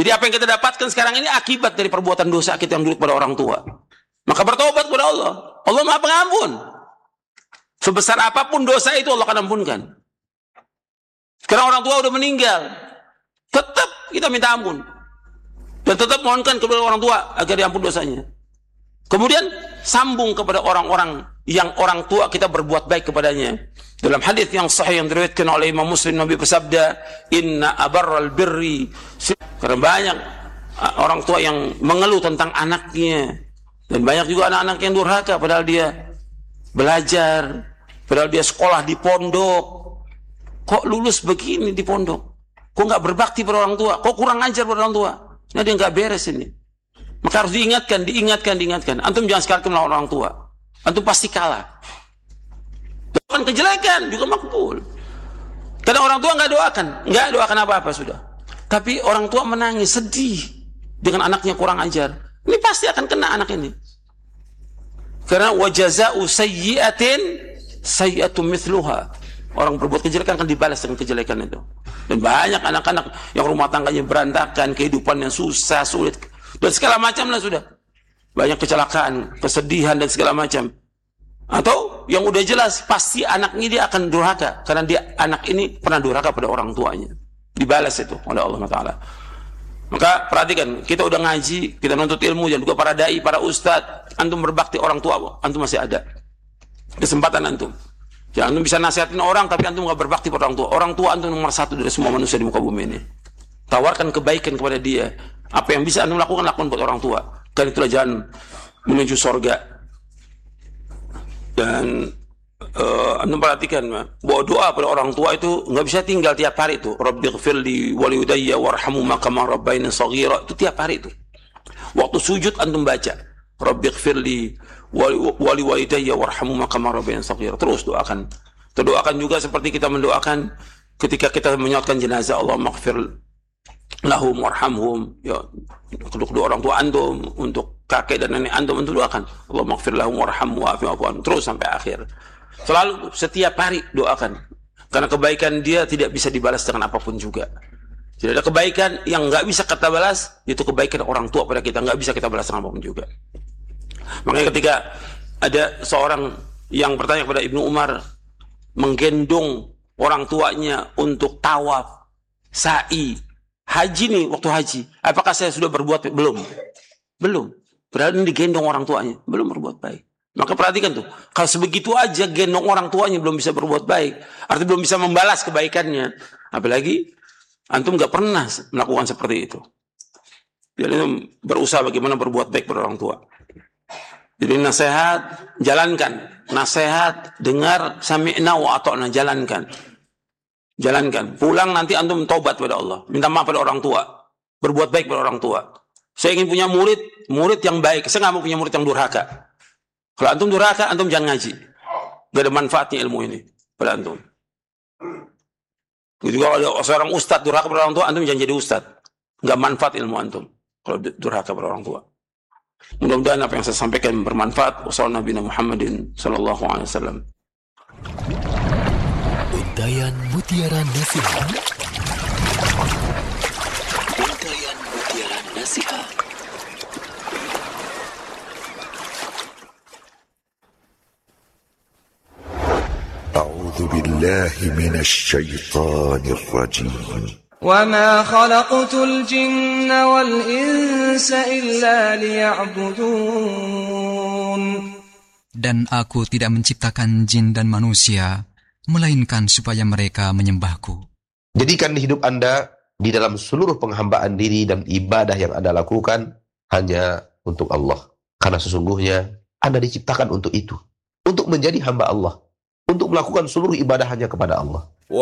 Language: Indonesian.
Jadi apa yang kita dapatkan sekarang ini akibat dari perbuatan dosa kita yang dulu kepada orang tua. Maka bertobat kepada Allah. Allah Maha Pengampun. Sebesar apapun dosa itu Allah akan ampunkan. Sekarang orang tua udah meninggal, tetap kita minta ampun. Dan tetap mohonkan kepada orang tua agar diampun dosanya. Kemudian sambung kepada orang-orang yang orang tua kita berbuat baik kepadanya. Dalam hadis yang sahih yang diriwayatkan oleh Imam Muslim, Nabi bersabda, "Inna abarral birri." Karena banyak orang tua yang mengeluh tentang anaknya, dan banyak juga anak-anak yang durhaka padahal dia belajar, padahal dia sekolah di pondok. Kok lulus begini di pondok? Kok nggak berbakti pada orang tua? Kok kurang ajar pada orang tua? Nah, dia nggak beres ini. Maka harus diingatkan. Antum jangan sekali melawan orang tua. Antum pasti kalah. Doakan kejelekan juga makbul. Karena orang tua nggak doakan apa-apa sudah. Tapi orang tua menangis, sedih dengan anaknya kurang ajar. Ini pasti akan kena anak ini. Karena wajaza'u sayyi'atin sayyi'atun mithluha. Orang berbuat kejelekan akan dibalas dengan kejelekan itu. Dan banyak anak-anak yang rumah tangganya berantakan, kehidupannya susah, sulit, dan segala macam lah sudah. Banyak kecelakaan, kesedihan dan segala macam. Atau yang udah jelas pasti anak ini dia akan durhaka karena anak ini pernah durhaka pada orang tuanya. Dibalas itu oleh Allah Taala. Maka perhatikan, kita udah ngaji, kita nuntut ilmu, dan juga para dai, para ustadz, antum berbakti orang tua, antum masih ada kesempatan antum. Ya, antum bisa nasihatin orang, tapi antum nggak berbakti pada orang tua. Orang tua antum nomor satu dari semua manusia di muka bumi ini. Tawarkan kebaikan kepada dia. Apa yang bisa antum lakukan buat orang tua. Dan itulah jalan menuju sorga. Dan antum perhatikan bahwa doa pada orang tua itu nggak bisa tinggal tiap hari itu. Rabbighfirli waliyudayya warhamhuma kama rabbayani shaghira. Itu tiap hari itu. Waktu sujud antum baca Rabbighfirli waliwalidayya warhamhuma kama rabbayani shaghira. Terus doakan. Terdoakan juga seperti kita mendoakan ketika kita menyolatkan jenazah, Allahumma ighfir lahum warhamhum. Ya, kedua orang tua antum, untuk kakek dan nenek antum, untuk doakan Allahumma ighfir lahum warhamhum wa'afu anhum, terus sampai akhir. Selalu setiap hari doakan. Karena kebaikan dia tidak bisa dibalas dengan apapun juga. Tidak ada kebaikan yang nggak bisa kita balas, itu kebaikan orang tua pada kita, nggak bisa kita balas dengan apapun juga. Makanya ketika ada seorang yang bertanya kepada Ibnu Umar, menggendong orang tuanya untuk tawaf, sa'i, haji nih, waktu haji, apakah saya sudah berbuat? Belum. Padahal ini digendong orang tuanya, belum berbuat baik. Maka perhatikan tuh, kalau sebegitu aja gendong orang tuanya belum bisa berbuat baik, artinya belum bisa membalas kebaikannya. Apalagi antum nggak pernah melakukan seperti itu. Jadi berusaha bagaimana berbuat baik pada orang tua. Jadi nasihat, jalankan. Nasihat, dengar, sami'na wa ata'na, jalankan. Pulang nanti antum taubat pada Allah. Minta maaf pada orang tua. Berbuat baik pada orang tua. Saya ingin punya murid yang baik. Saya nggak mau punya murid yang durhaka. Kalau antum durhaka, antum jangan ngaji. Gak ada manfaatnya ilmu ini pada antum. Juga kalau seorang ustadz durhaka pada orang tua, antum jangan jadi ustadz. Gak manfaat ilmu antum kalau durhaka pada orang tua. Mudah-mudahan apa yang saya sampaikan bermanfaat. Wassalamualaikum Muhammadin sallallahu alaihi wasallam. Untayan Mutiara Nasihat. A'udzu billahi minasy syaithanir rajim. وَمَا خَلَقْتُ الْجِنَّ وَالْإِنسَ إِلَّا لِيَعْبُدُونَ. Dan aku tidak menciptakan jin dan manusia, melainkan supaya mereka menyembahku. Jadikan hidup Anda di dalam seluruh penghambaan diri dan ibadah yang Anda lakukan hanya untuk Allah. Karena sesungguhnya Anda diciptakan untuk itu. Untuk menjadi hamba Allah. Untuk melakukan seluruh ibadah hanya kepada Allah.